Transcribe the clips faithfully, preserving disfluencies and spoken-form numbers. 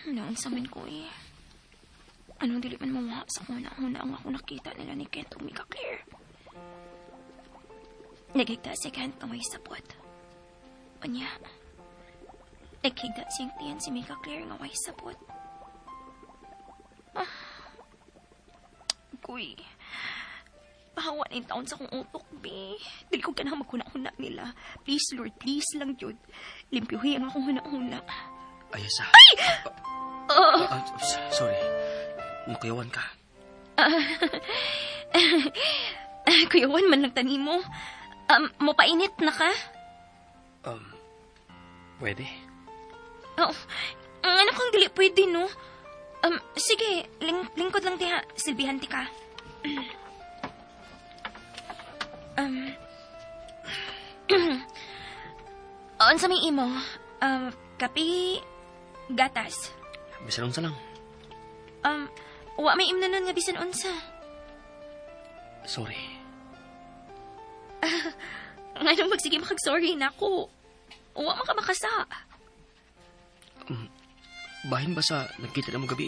Naunsa man ko eh. Anong dili man mamuha sa kuna-una ang ako nakita nila ni Kent o Mika Claire. Nagigda si Kent na may sapot. O niya, nagigda siyang tiyan si Mika Claire nga may sapot. Ah. Kuy, pahawa na yung taon sa kong utok, be. Dili ko ganang magkuna-una nila. Please, Lord, please lang, Jud. Limpyuhi ang akong huna-huna. Ayasa. Ay! Uh, uh, uh, sorry. Mukuyawan ka. Uh, uh, kuyawan man lang tani mo. Um, mapainit na ka? Um, pwede. Oh, ang anak kong dili pwede, no? Um, sige, ling lingkod lang diha. Silbihan ti ka. um, on sa may imo, um, kapi, gatas. Bisan unsa lang. Um, wa may imnanon nga bisan unsa. Sorry. Uh, nga nang magsige makag-sorry na ako. Wa man ka makasa. Um, bahin ba sa nagkita na mo gabi?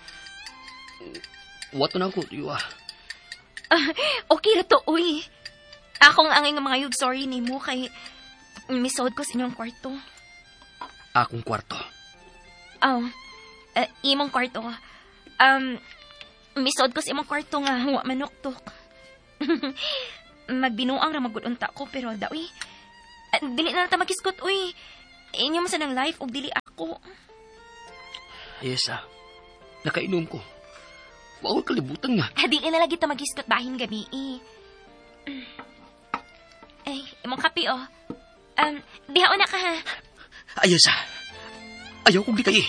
Wato na ako, yuwa. Uh, okay na to, uy. Akong angay nga mga yug sorry ni mo kay misod ko sa inyong kwarto. Akong kwarto? Oh, uh, imong kwarto. Um, misod ko sa imong kwarto nga wa manuktok. Magbinuang ra magudunta ko pero da uy. Uh, dili na ta magiskot uy. Inyo man sa nang life og dili ako. Yes, ah. Nakainom ko. Bawal kalibutan nga. Ah, dili na lagi ta magiskot bahin gabi eh. Ay, imong kape oh. Um, diha una ka ha. Ayos ah. Ayaw kong di kayo.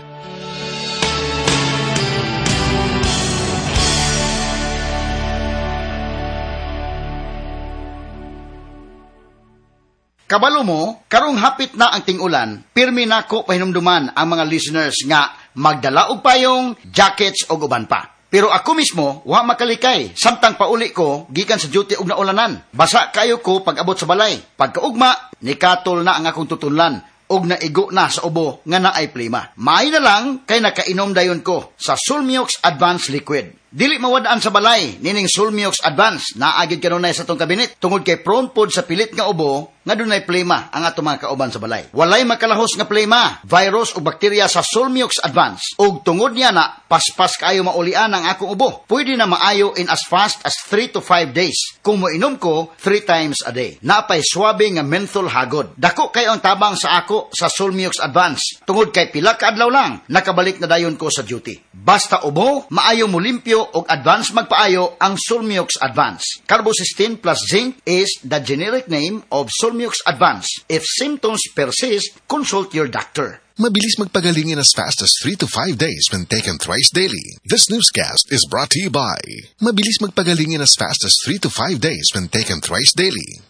Kabalo mo, karong hapit na ang ting-ulan, pirmi nako pahinumduman ang mga listeners nga magdala og payong, jackets o uban pa. Pero ako mismo, wa makalikay, samtang pauli ko, gikan sa duty og naulanan. Basa kayo ko pag-abot sa balay. Pagkaugma, nikatol na ang akong tutunlan, og naigo na sa ubo nga naay plima. Maay na lang kay nakainom dayon ko sa Sulmiox Advanced Liquid. Dili mawadaan sa balay, nining Sulmiox Advance, naagid kanunay sa tong kabinet, tungod kay prone pod sa pilit nga ubo, nga dunay plema ang ato mga kauban sa balay. Walay makalahos nga plema, virus o bakterya sa Sulmiox Advance. Og tungod niya na, paspas kaayo maulian ang akong ubo. Pwede na maayo in as fast as three to five days. Kung moinom ko, three times a day. Napay swabe nga menthol hagod. Dako kayo ang tabang sa ako sa Sulmiox Advance. Tungod kay pila ka adlaw lang, nakabalik na dayon ko sa duty. Basta ubo, maayo mo limpyo og advance magpaayo ang Sulmiox Advance. Carbocysteine plus zinc is the generic name of Sulmiox Advance. If symptoms persist, consult your doctor. Mabilis magpagaling in as fast as three to five days when taken thrice daily. This newscast is brought to you by Mabilis magpagaling in as fast as three to five days when taken thrice daily.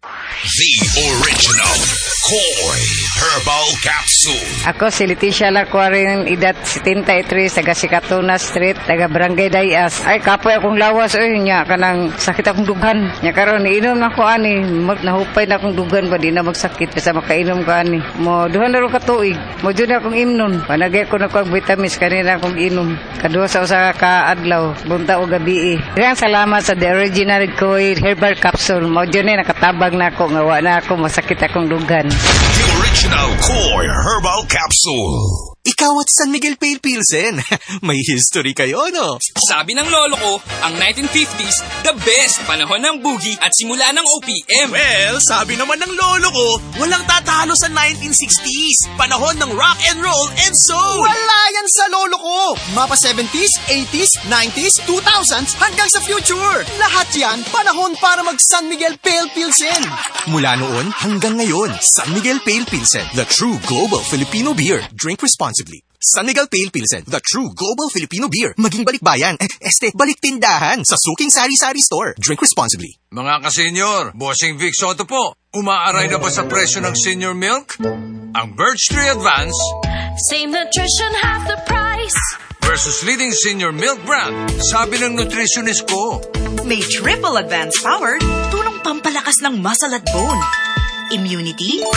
The original Koi Herbal Capsule. Ako si Leticia Lacuarin, edad seventy-three, taga Sikatuna Street, taga Barangay Dayas. Ay, kapoy akong lawas, oy, nya, kanang sakit akong dugan. Nya karon iinom na ko ani, mag, nahupay na akong dugan ba, di na magsakit, basta makainom ka ani. Mo, duhan na rin katuig, mo dyan akong imnon. Panagay ko na ko ang vitamins, kanina akong inom. Kadua sa usa ka adlaw, bunta o gabi. Kaya salamat sa The Original Koi Herbal Capsule. Mo dyan eh, nakatabag na ako, ngawa na ako, masakit akong dugan. The Original Koi Herbal Capsule. Ikaw at San Miguel Pale Pilsen. May history kayo, no? Sabi ng lolo ko, ang nineteen fifties, the best panahon ng boogie at simula ng O P M. Well, sabi naman ng lolo ko, walang tatalo sa nineteen sixties. Panahon ng rock and roll and soul. Wala yan sa lolo ko. Mapa seventies, eighties, nineties, two thousands, hanggang sa future. Lahat yan, panahon para mag San Miguel Pale Pilsen. Mula noon hanggang ngayon, San Miguel Pale Pilsen, the true global Filipino beer. Drink responsibly. San Miguel Pale Pilsen, the true global Filipino beer. Maging balikbayan, eh, este, balik tindahan sa Suking Sari-Sari Store. Drink responsibly. Mga ka-senior, Bossing Vic Soto po. Umaaray na ba sa presyo ng senior milk? Ang Birch Tree Advance, same nutrition, half the price, versus leading senior milk brand. Sabi ng nutritionist ko, may triple advance power, tulong pampalakas ng muscle at bone, immunity,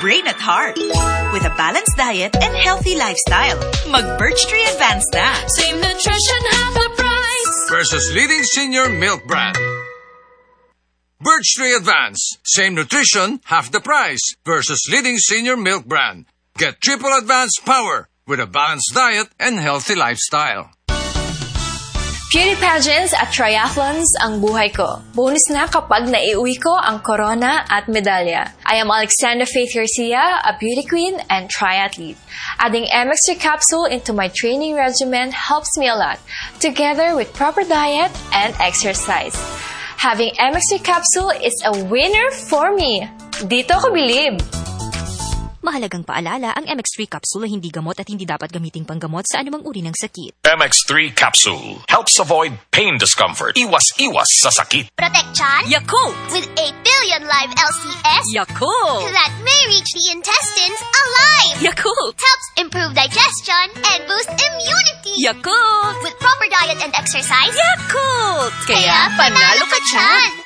brain at heart. With a balanced diet and healthy lifestyle, mag-Birch Tree Advance na. Same nutrition, half the price. Versus leading senior milk brand. Birch Tree Advance. Same nutrition, half the price. Versus leading senior milk brand. Get triple advanced power with a balanced diet and healthy lifestyle. Beauty pageants at triathlons ang buhay ko. Bonus na kapag naiuwi ko ang corona at medalya. I am Alexandra Faith Garcia, a beauty queen and triathlete. Adding M X three capsule into my training regimen helps me a lot, together with proper diet and exercise. Having M X three capsule is a winner for me. Dito ko bilib. Mahalagang paalala, ang M X three capsule ay hindi gamot at hindi dapat gamiting panggamot sa anumang uri ng sakit. M X three Capsule helps avoid pain discomfort. Iwas-iwas sa sakit. Protection. Yakult! With eight billion live L C S. Yakult! That may reach the intestines alive. Yakult! Helps improve digestion and boost immunity. Yakult! With proper diet and exercise. Yakult! Kaya, panalo ka dyan!